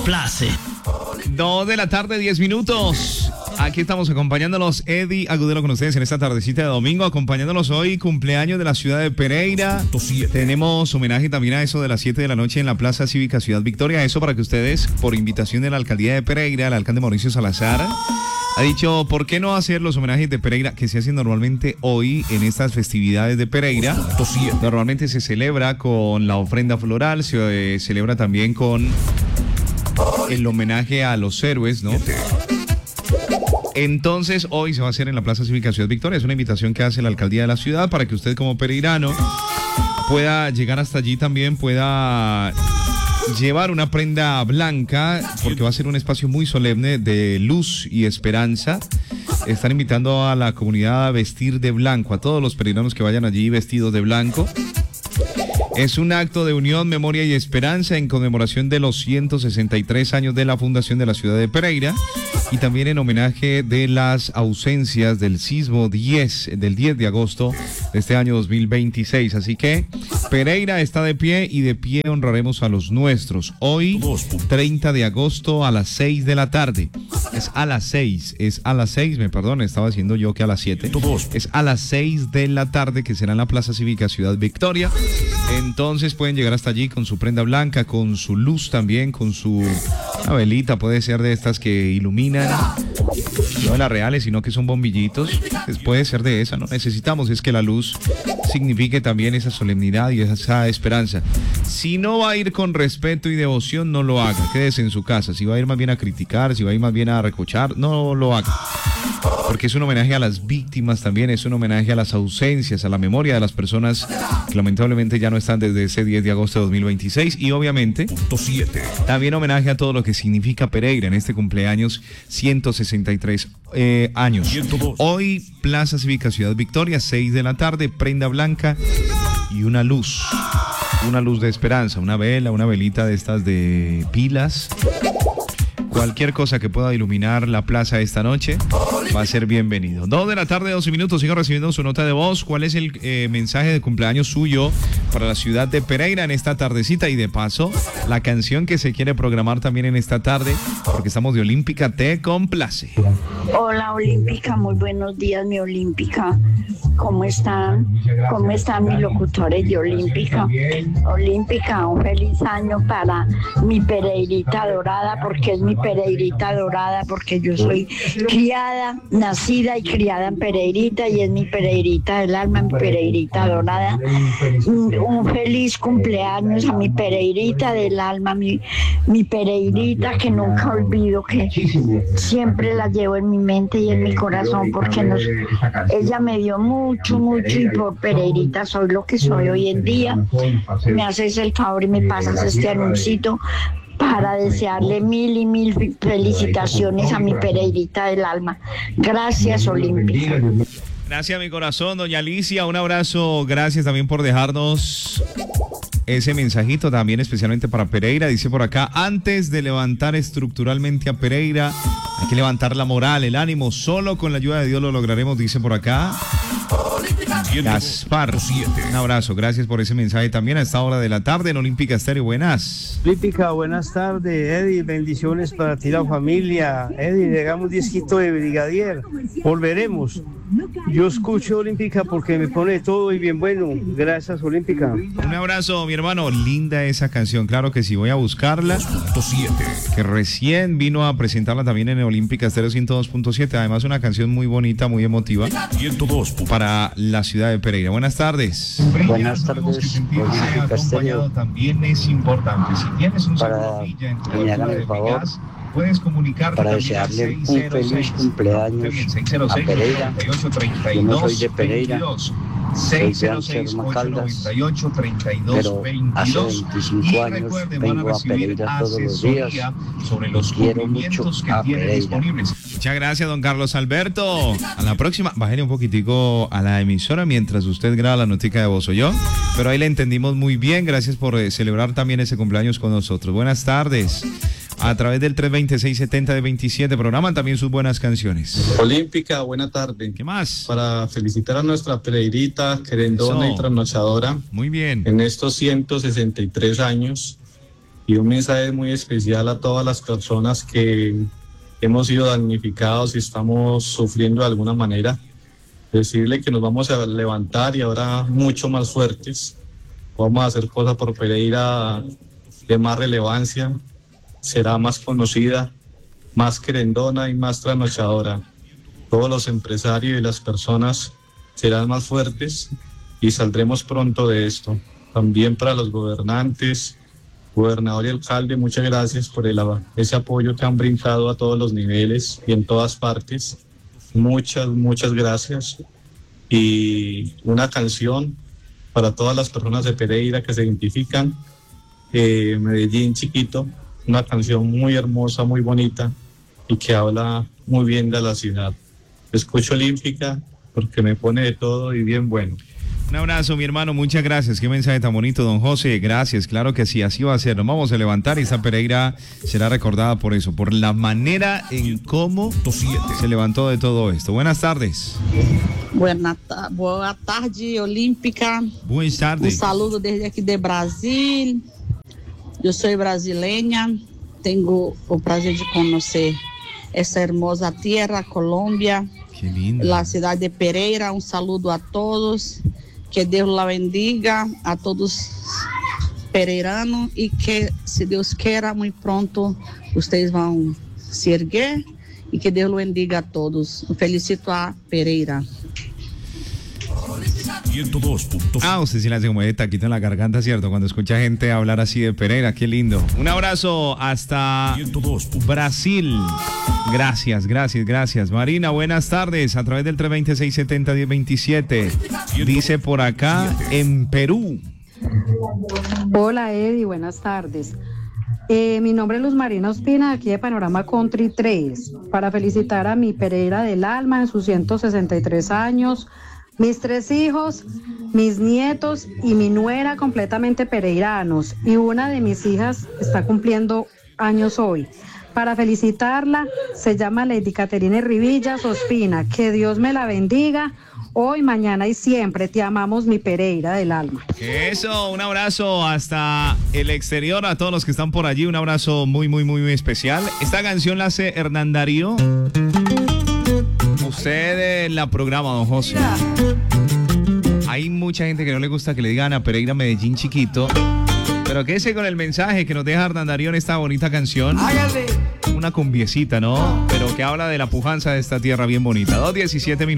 complace. 2:10 p.m. Aquí estamos acompañándolos, Eddie Agudelo con ustedes en esta tardecita de domingo, acompañándolos hoy, cumpleaños de la ciudad de Pereira. Tenemos homenaje también a eso de las 7 de la noche en la Plaza Cívica Ciudad Victoria. Eso para que ustedes, por invitación de la alcaldía de Pereira, el alcalde Mauricio Salazar ha dicho, ¿por qué no hacer los homenajes de Pereira que se hacen normalmente hoy en estas festividades de Pereira? Normalmente se celebra con la ofrenda floral, se celebra también con el homenaje a los héroes, ¿no? Entonces hoy se va a hacer en la Plaza Cívica Ciudad Victoria. Es una invitación que hace la alcaldía de la ciudad para que usted como pereirano pueda llegar hasta allí, también pueda llevar una prenda blanca, porque va a ser un espacio muy solemne de luz y esperanza. Están invitando a la comunidad a vestir de blanco, a todos los pereiranos que vayan allí vestidos de blanco. Es un acto de unión, memoria y esperanza en conmemoración de los 163 años de la fundación de la ciudad de Pereira y también en homenaje de las ausencias del sismo del 10 de agosto de este año 2026. Así que Pereira está de pie y de pie honraremos a los nuestros. Hoy, 30 de agosto a las 6 de la tarde. Es a las 6, me perdón, estaba diciendo yo que a las 7. Es a las 6 de la tarde que será en la Plaza Cívica Ciudad Victoria. Entonces pueden llegar hasta allí con su prenda blanca, con su luz también, con su velita, puede ser de estas que iluminan, no de las reales, sino que son bombillitos, pues puede ser de esa, ¿no? Necesitamos es que la luz signifique también esa solemnidad y esa esperanza. Si no va a ir con respeto y devoción, no lo haga, quédese en su casa. Si va a ir más bien a criticar, si va a ir más bien a recochar, no lo haga. Porque es un homenaje a las víctimas también, es un homenaje a las ausencias, a la memoria de las personas que lamentablemente ya no están desde ese 10 de agosto de 2026 y obviamente también homenaje a todo lo que significa Pereira en este cumpleaños 163 años. Hoy, Plaza Cívica Ciudad Victoria, 6 de la tarde, prenda blanca y una luz de esperanza, una vela, una velita de estas de pilas. Cualquier cosa que pueda iluminar la plaza esta noche va a ser bienvenido. 2:12 p.m, sigo recibiendo su nota de voz. ¿Cuál es el mensaje de cumpleaños suyo para la ciudad de Pereira en esta tardecita? Y de paso, la canción que se quiere programar también en esta tarde, porque estamos de Olímpica, te complace. Hola Olímpica, muy buenos días mi Olímpica. ¿Cómo están? ¿Cómo están mis locutores de Olímpica? Olímpica, un feliz año para mi Pereirita dorada, porque es mi Pereirita dorada, porque yo soy criada, nacida y criada en Pereirita y es mi Pereirita del alma, mi Pereirita dorada. Un feliz cumpleaños a mi Pereirita del alma, mi Pereirita que nunca olvido, que siempre la llevo en mi mente y en mi corazón, porque ella me dio mucho y por Pereirita soy lo que soy hoy en día. Me haces el favor y me pasas este anuncito para desearle mil y mil felicitaciones a mi Pereirita del alma. Gracias, Olímpica. Gracias, mi corazón, doña Alicia, un abrazo, gracias también por dejarnos ese mensajito también especialmente para Pereira. Dice por acá, antes de levantar estructuralmente a Pereira, hay que levantar la moral, el ánimo, solo con la ayuda de Dios lo lograremos, dice por acá Gaspar. Un abrazo, gracias por ese mensaje también a esta hora de la tarde en Olímpica Estéreo. Buenas. Olímpica, buenas tardes, Eddie, bendiciones para ti, la familia. Eddie, llegamos un disquito de Brigadier, volveremos. Yo escucho Olímpica porque me pone todo y bien bueno. Gracias, Olímpica. Un abrazo, mi hermano. Linda esa canción, claro que sí, voy a buscarla. 2.7. Que recién vino a presentarla también en Olímpica Estéreo 102.7. Además, una canción muy bonita, muy emotiva. 102. Para la ciudad de Pereira. Buenas tardes. Buenas tardes, Olímpica Estéreo. También es importante. Si tienes un para que me hagan el favor, puedes comunicarte para desearle un feliz cumpleaños a Pereira. Yo no soy de Pereira, soy de Anselmo Caldas, pero hace 25 años vengo a Pereira todos los días y quiero mucho a Pereira. Muchas gracias, don Carlos Alberto. A la próxima, bájale un poquitico a la emisora mientras usted graba la notica de voz, ¿oyó? Pero ahí le entendimos muy bien. Gracias por celebrar también ese cumpleaños con nosotros. Buenas tardes. A través del 320-670 de 27 programan también sus buenas canciones. Olímpica, buena tarde. ¿Qué más? Para felicitar a nuestra Pereirita, querendona y trasnochadora. Muy bien. En estos 163 años Y un mensaje muy especial a todas las personas que hemos sido damnificados y estamos sufriendo de alguna manera. Decirle que nos vamos a levantar y ahora mucho más fuertes. Vamos a hacer cosas por Pereira de más relevancia. Será más conocida, más querendona y más trasnochadora. Todos los empresarios y las personas serán más fuertes y saldremos pronto de esto. También para los gobernantes, gobernador y alcalde, muchas gracias por ese apoyo que han brindado a todos los niveles y en todas partes. Muchas gracias. Y una canción para todas las personas de Pereira que se identifican. Medellín chiquito, una canción muy hermosa, muy bonita y que habla muy bien de la ciudad. Escucho Olímpica porque me pone de todo y bien bueno. Un abrazo, mi hermano, muchas gracias. Qué mensaje tan bonito, don José. Gracias, claro que sí, así va a ser. Nos vamos a levantar y esta Pereira será recordada por eso, por la manera en cómo se levantó de todo esto. Buenas tardes. Boa tarde, Olímpica. Buenas tardes. Um saludo desde aqui de Brasil. Eu sou brasileña. Tenho o prazer de conhecer essa hermosa terra, Colômbia. Qué lindo. La ciudad de Pereira. Un saludo a todos. Que Deus la bendiga a todos pereiranos y que, si Deus quiera, muy pronto ustedes van se erguer y que Deus lo bendiga a todos. Felicito a Pereira. Usted sí le hace como de taquito en la garganta, ¿cierto? Cuando escucha gente hablar así de Pereira, qué lindo. Un abrazo hasta Brasil. Gracias. Marina, buenas tardes. A través del 320-670-1027. Dice por acá, en Perú. Hola, Eddie, buenas tardes. Mi nombre es Luz Marina Ospina, aquí de Panorama Country 3, para felicitar a mi Pereira del alma en sus 163 años, mis 3 hijos, mis nietos y mi nuera completamente pereiranos, y una de mis hijas está cumpliendo años hoy. Para felicitarla, se llama Lady Caterine Rivillas Ospina. Que Dios me la bendiga hoy, mañana y siempre. Te amamos, mi Pereira del alma. Eso, un abrazo hasta el exterior a todos los que están por allí. Un abrazo muy especial. Esta canción la hace Hernán Darío. Usted la programa, don José. Hay mucha gente que no le gusta que le digan a Pereira Medellín chiquito. Pero quédese con el mensaje que nos deja Hernán Darío en esta bonita canción. Hágale. Una cumbiecita, ¿no? Pero que habla de la pujanza de esta tierra bien bonita. 2:17 minutos.